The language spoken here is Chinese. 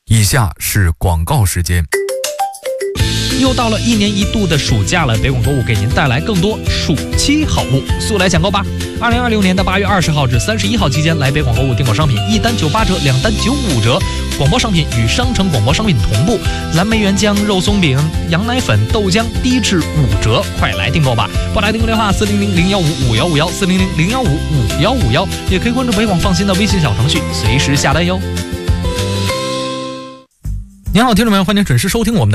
以下是广告时间。 又到了1年1度的暑假了，北广购物给您带来更多暑期好物，速来抢购吧！2026年的8月20号至31号期间，来北广购物订购商品，1单98折，2单95折。广播商品与商城广播商品同步，蓝莓原浆、肉松饼、羊奶粉、豆浆低至5折，快来订购吧！拨打订购电话400-015-5151 400-015-5151，也可以关注北广放心的微信小程序，随时下单哟。您好，听众朋友，欢迎准时收听我们的